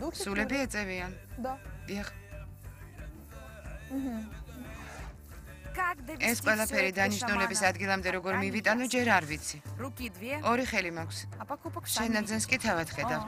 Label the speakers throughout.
Speaker 1: სულები ეწევიან.
Speaker 2: Да.
Speaker 1: დიახ. ეს ყველაფერი დანიშნულების ადგილამდე როგორ მივიტანო, ჯერ არ ვიცი. ორი ხელი მაქვს. შენაძენს კი თავად ხედავთ.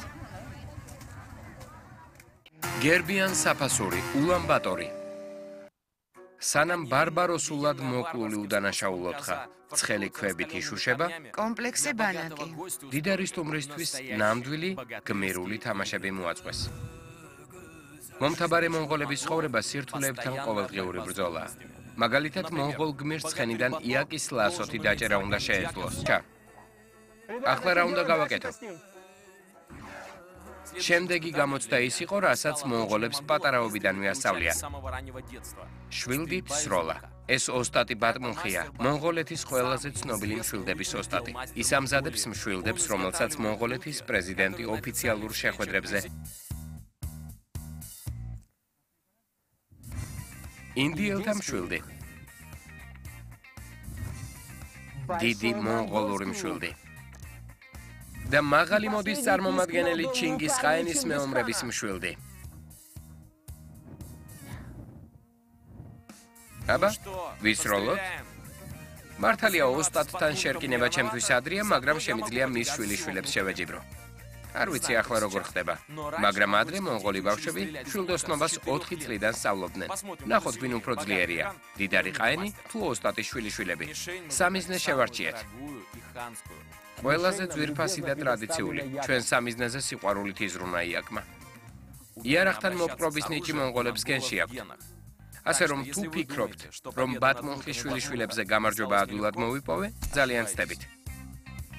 Speaker 3: გერბიან საფასური, ულანბატორი. სანამ ბარბაროსულად მოკლული უდანაშაულოდ ხარ, ცხელი ქვებით იშუშება,
Speaker 1: კომპლექსი ბანაკი.
Speaker 3: დიდარი სტუმრისთვის ნამდვილი გმირული თამაშები მოაწყვეს. მომთაბარე მონღოლების ცხოვრება სირთულეებთან ყოველდღიური ბრძოლაა. მაგალითად, მონღოლ გმირს ცხენიდან იაკის ლასოთი დაჭერა უნდა შეეძლოს. ახლა რა უნდა გავაკეთო? შემდეგი გამოცდა ის იყო, რასაც მონღოლებს პატარაობიდანვე ასწავლიან. შვილდით სროლა. ეს ოსტატი ბატმუნხია, მონღოლეთის ყველაზე ცნობილი მშვილდების ოსტატი. ის ამზადებს მშვილდებს, რომელსაც მონღოლეთის პრეზიდენტი ოფიციალურ შეხვედრებზე ინდიელთა მშვილდი. დიდი მონღოლური მშვილდი. და მაღალი მოდის წარმომადგენელი ჩინგის ხაენის მეომრების მშვილდი. აბა, ვისროლოთ? მართალია ოსტატთან შერკინება ჩემთვის ადრია, მაგრამ შემიძლია მის შვილიშვილებს შევეჯიბრო. არ ვიცი ახლა როგორ ხდება, მაგრამ ადრე მონღოლი ბავშვები შვილდოსნობას 4 წლიდან სწავლობდნენ. ნახოთ, ვინ უფრო ძლიერია, დიდარი ყაენი თუ ოსტატის შვილიშვილები. სამიზნე შევარჩიეთ. ყველაზე ძვირფასი და ტრადიციული, ჩვენ სამიზნეზე სიყვარულით იზრუნა იაკმა. იარაღთან მოპყრობის ნიჭი მონღოლებს გენში აქვთ. ასე რომ თუ ფიქრობთ, რომ ბატმუნხის შვილიშვილებზე გამარჯვება ადვილად მოვიპოვე, ძალიან ცდებით.